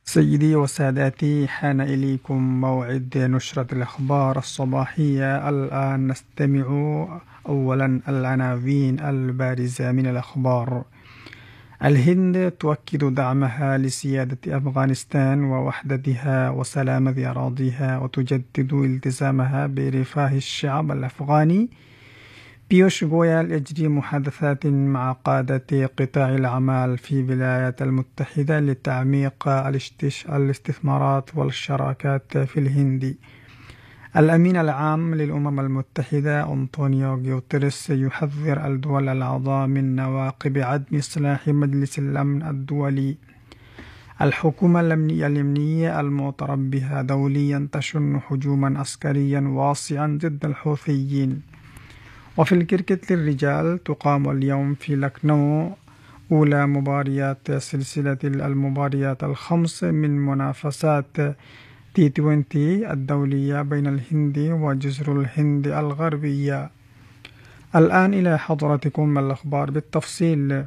سيدي وسادتي، حان إليكم موعد نشرة الأخبار الصباحية. الآن نستمع أولا العناوين البارزة من الأخبار. الهند تؤكد دعمها لسيادة أفغانستان ووحدتها وسلامة أراضيها، وتجدد التزامها برفاه الشعب الأفغاني. بيوش غويال يجري محادثات مع قادة قطاع الأعمال في الولايات المتحدة لتعميق الاستثمارات والشراكات في الهند. الأمين العام للأمم المتحدة أنطونيو غوتيريس يحذر الدول الأعضاء من نواقض عدم إصلاح مجلس الأمن الدولي. الحكومة اليمنية المعترف بها دوليا تشن هجوما عسكريا واسعا ضد الحوثيين. وفي الكركت للرجال تقام اليوم في لكنو أولى مباريات سلسلة المباريات الخمس من منافسات T20 الدولية بين الهند وجزر الهند الغربية. الآن إلى حضراتكم الأخبار بالتفصيل.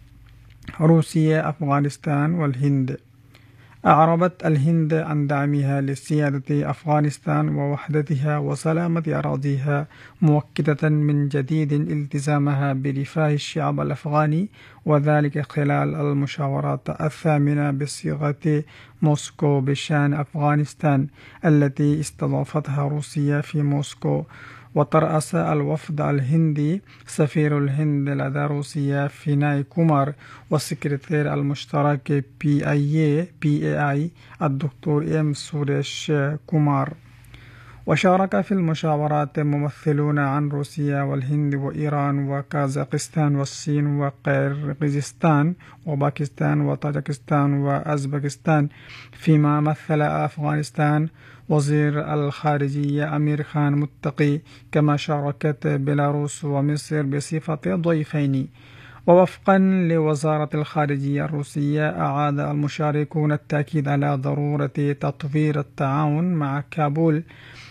روسيا، أفغانستان والهند. أعربت الهند عن دعمها لسيادة أفغانستان ووحدتها وسلامة أراضيها، مؤكدة من جديد التزامها برفاه الشعب الأفغاني، وذلك خلال المشاورات الثامنة بصيغة موسكو بشأن أفغانستان التي استضافتها روسيا في موسكو. وترأس الوفد الهندي سفير الهند لدى روسيا فيناي كومار، والسكرتير المشترك PAI الدكتور سوريش كومار. وشارك في المشاورات ممثلون عن روسيا والهند وإيران وكازاخستان والصين وقرغيزستان وباكستان وطاجكستان وأزبكستان، فيما مثل أفغانستان وزير الخارجية أمير خان متقي، كما شاركت بيلاروس ومصر بصفة ضيفين. ووفقا لوزارة الخارجية الروسية، أعاد المشاركون التأكيد على ضرورة تطوير التعاون مع كابول